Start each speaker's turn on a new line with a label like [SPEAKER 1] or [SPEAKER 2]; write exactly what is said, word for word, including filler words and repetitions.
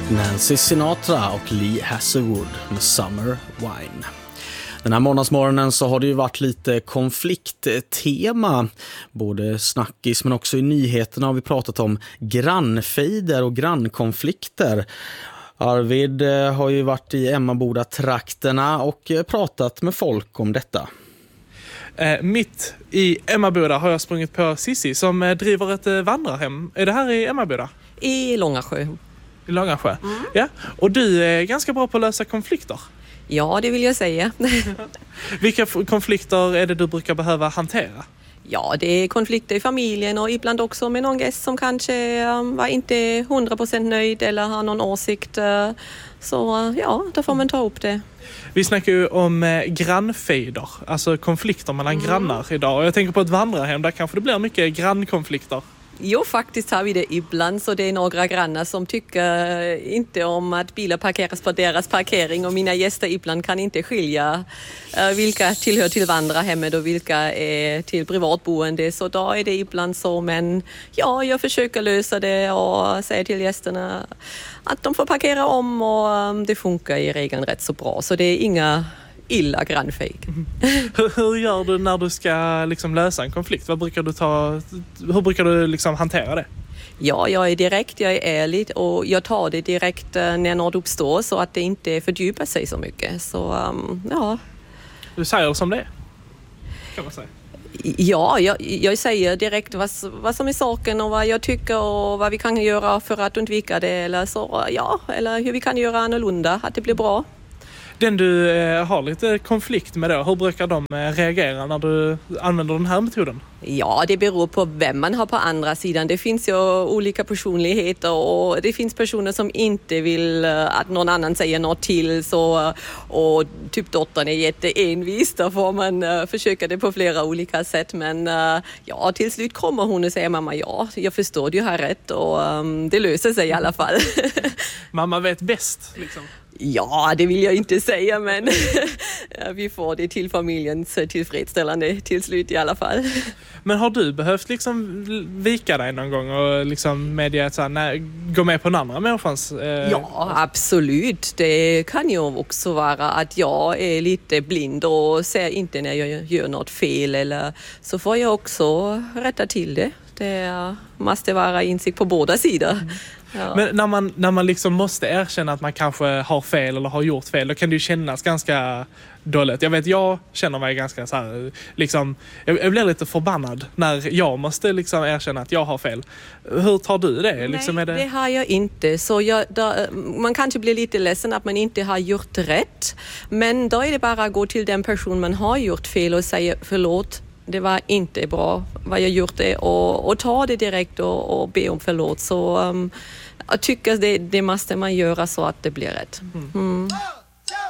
[SPEAKER 1] Nancy Sinatra och Lee Hasselwood med Summer Wine. Den här månadsmorgonen så har det ju varit lite konflikttema, både snackis men också i nyheterna har vi pratat om grannfejder och grannkonflikter. Arvid har ju varit i Emmaboda-trakterna och pratat med folk om detta.
[SPEAKER 2] Eh, mitt i Emmaboda har jag sprungit på Sissi som eh, driver ett eh, vandrarhem. Är det här i Emmaboda?
[SPEAKER 3] I Långasjö.
[SPEAKER 2] I Långasjö, mm. Ja. Och du är ganska bra på att lösa konflikter.
[SPEAKER 3] Ja, det vill jag säga.
[SPEAKER 2] Vilka f- konflikter är det du brukar behöva hantera?
[SPEAKER 3] Ja, det är konflikter i familjen och ibland också med någon gäst som kanske um, var inte hundra procent nöjd eller har någon åsikt. Uh, så uh, ja, då får man ta upp det.
[SPEAKER 2] Vi snackar ju om eh, grannfejder, alltså konflikter mellan mm. grannar idag. Och jag tänker på ett vandrarhem, där kanske det blir mycket grannkonflikter.
[SPEAKER 3] Jo, faktiskt har vi det ibland, så det är några grannar som tycker inte om att bilar parkeras på deras parkering och mina gäster ibland kan inte skilja uh, vilka tillhör till vandrarhemmet och vilka är till privatboende, så då är det ibland så, men ja, jag försöker lösa det och säga till gästerna att de får parkera om och um, det funkar i regeln rätt så bra, så det är inga illa grannfejk.
[SPEAKER 2] Mm. Hur, hur gör du när du ska liksom lösa en konflikt? Vad brukar du ta, hur brukar du liksom hantera det?
[SPEAKER 3] Ja, jag är direkt, jag är ärlig och jag tar det direkt när något uppstår så att det inte fördjupar sig så mycket. Så um, ja.
[SPEAKER 2] Du säger det som det är, kan man säga.
[SPEAKER 3] Ja, jag, jag säger direkt vad, vad som är saken och vad jag tycker och vad vi kan göra för att undvika det eller så, ja, eller hur vi kan göra annorlunda, att det blir bra.
[SPEAKER 2] Den du eh, har lite konflikt med då, hur brukar de eh, reagera när du använder den här metoden?
[SPEAKER 3] Ja, det beror på vem man har på andra sidan. Det finns ju olika personligheter och det finns personer som inte vill att någon annan säger något till, så, och typ dottern är jätteenvis, då får man uh, försöka det på flera olika sätt, men uh, ja, till slut kommer hon och säger mamma, ja, jag förstår, du har rätt och um, det löser sig i alla fall.
[SPEAKER 2] Mamma vet bäst liksom.
[SPEAKER 3] Ja, det vill jag inte säga, men vi får det till familjens tillfredsställande till slut i alla fall.
[SPEAKER 2] Men har du behövt liksom vika dig någon gång och liksom medge att så här, nej, gå med på den andra människans? Eh...
[SPEAKER 3] Ja, absolut. Det kan ju också vara att jag är lite blind och ser inte när jag gör något fel, eller så får jag också rätta till det. Det måste vara insikt på båda sidor. Mm. Ja.
[SPEAKER 2] Men när man, när man liksom måste erkänna att man kanske har fel eller har gjort fel, då kan det ju kännas ganska dåligt. Jag vet, jag känner mig ganska så här, liksom, jag, jag blir lite förbannad när jag måste liksom erkänna att jag har fel. Hur tar du det?
[SPEAKER 3] Nej,
[SPEAKER 2] liksom, är det...
[SPEAKER 3] det har jag inte. Så jag, då, man kanske blir lite ledsen att man inte har gjort rätt, men då är det bara att gå till den person man har gjort fel och säga förlåt. Det var inte bra vad jag gjort det, och, och ta det direkt och, och be om förlåt. Så um, jag tycker det, det måste man göra så att det blir rätt. Mm.